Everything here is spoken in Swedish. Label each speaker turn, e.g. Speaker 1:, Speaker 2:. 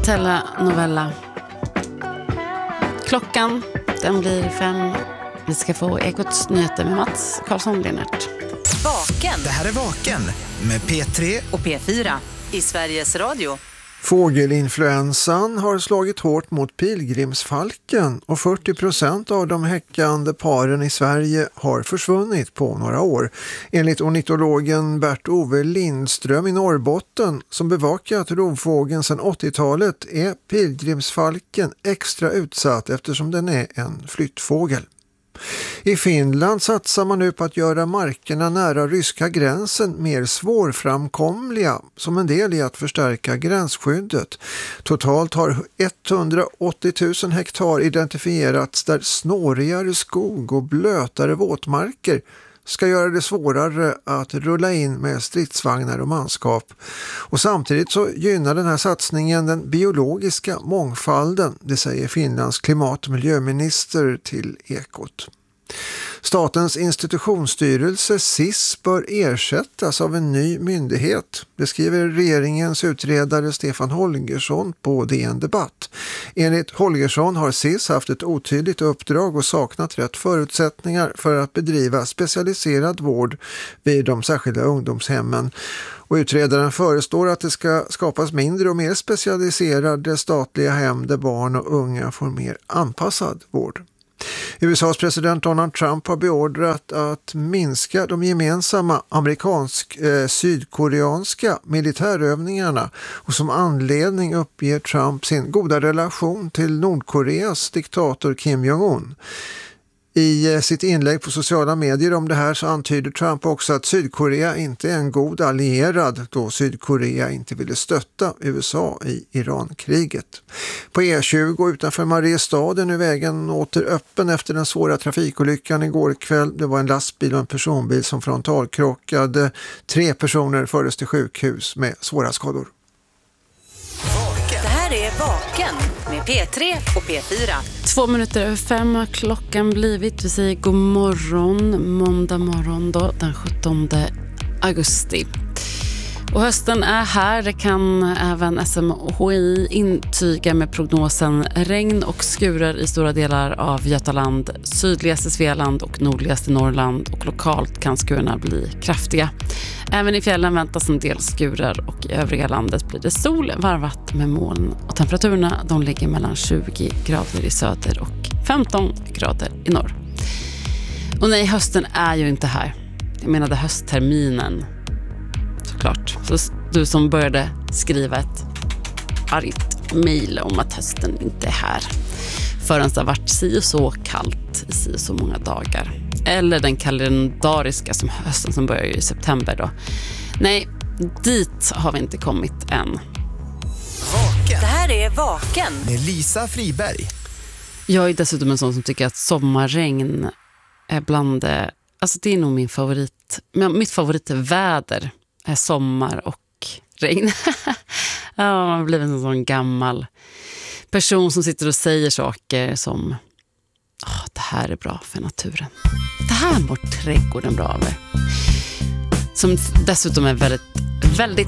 Speaker 1: telenovella. Klockan, den blir 5. Vi ska få Ekots nyheter med Mats Karlsson-Linnert.
Speaker 2: Vaken.
Speaker 3: Det här är Vaken med P3
Speaker 2: och P4 i Sveriges Radio.
Speaker 4: Fågelinfluensan har slagit hårt mot pilgrimsfalken och 40% av de häckande paren i Sverige har försvunnit på några år. Enligt ornitologen Bert-Ove Lindström i Norrbotten, som bevakat rovfågeln sedan 80-talet, är pilgrimsfalken extra utsatt eftersom den är en flyttfågel. I Finland satsar man nu på att göra markerna nära ryska gränsen mer svårframkomliga som en del i att förstärka gränsskyddet. Totalt har 180 000 hektar identifierats där snårigare skog och blötare våtmarker ska göra det svårare att rulla in med stridsvagnar och manskap. Och samtidigt så gynnar den här satsningen den biologiska mångfalden, det säger Finlands klimat- och miljöminister till Ekot. Statens institutionsstyrelse SIS bör ersättas av en ny myndighet. Det skriver regeringens utredare Stefan Holgersson på DN Debatt. Enligt Holgersson har SIS haft ett otydligt uppdrag och saknat rätt förutsättningar för att bedriva specialiserad vård vid de särskilda ungdomshemmen. Och utredaren föreslår att det ska skapas mindre och mer specialiserade statliga hem där barn och unga får mer anpassad vård. USAs president Donald Trump har beordrat att minska de gemensamma amerikansk-sydkoreanska militärövningarna och som anledning uppger Trump sin goda relation till Nordkoreas diktator Kim Jong-un. I sitt inlägg på sociala medier om det här så antyder Trump också att Sydkorea inte är en god allierad då Sydkorea inte ville stötta USA i Irankriget. På E20 utanför Mariestad är nu vägen åter öppen efter den svåra trafikolyckan igår kväll. Det var en lastbil och en personbil som frontalkrockade. 3 personer fördes till sjukhus med svåra skador.
Speaker 2: Det här är Vaken med P3 och P4.
Speaker 1: 5:02 klockan blivit. Vi säger god morgon, måndag morgon då, den 17 augusti. Och hösten är här, det kan även SMHI intyga med prognosen regn och skurar i stora delar av Götaland, sydligaste Svealand och nordligaste Norrland och lokalt kan skurarna bli kraftiga. Även i fjällen väntas en del skurar och i övriga landet blir det sol varvat med moln och temperaturerna de ligger mellan 20 grader i söder och 15 grader i norr. Och nej, hösten är ju inte här. Jag menade höstterminen. Såklart. Så du som började skriva ett argt mejl om att hösten inte är här förrän det har varit si och så kallt i si och så många dagar. Eller den kalendariska som hösten som börjar i september då. Nej, dit har vi inte kommit än.
Speaker 2: Vaken. Det här är Vaken
Speaker 3: med Lisa Friberg.
Speaker 1: Jag är dessutom en sån som tycker att sommarregn är bland alltså det är nog min favorit. Men mitt favoritväder är sommar och regn. Ja, man har blivit en sån gammal person som sitter och säger saker som det här är bra för naturen. Det här mår trädgården bra över. Som dessutom är väldigt, väldigt